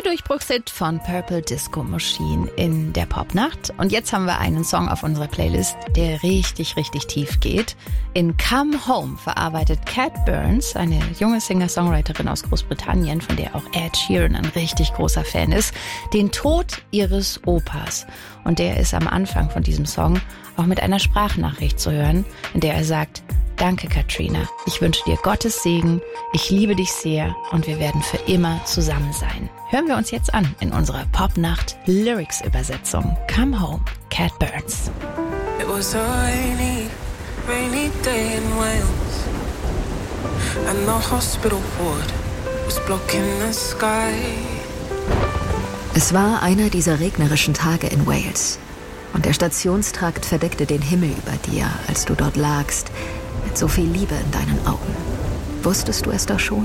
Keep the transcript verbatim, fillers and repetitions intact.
Durchbruchshit von Purple Disco Machine in der Popnacht. Und jetzt haben wir einen Song auf unserer Playlist, der richtig, richtig tief geht. In Come Home verarbeitet Cat Burns, eine junge Singer-Songwriterin aus Großbritannien, von der auch Ed Sheeran ein richtig großer Fan ist, den Tod ihres Opas. Und der ist am Anfang von diesem Song auch mit einer Sprachnachricht zu hören, in der er sagt: Danke, Katrina. Ich wünsche dir Gottes Segen. Ich liebe dich sehr und wir werden für immer zusammen sein. Hören wir uns jetzt an in unserer Popnacht Lyrics-Übersetzung. Come Home, Cat Burns. It was a rainy, rainy day in Wales, and the hospital ward was blocking the sky. Es war einer dieser regnerischen Tage in Wales und der Stationstrakt verdeckte den Himmel über dir, als du dort lagst, mit so viel Liebe in deinen Augen. Wusstest du es doch schon?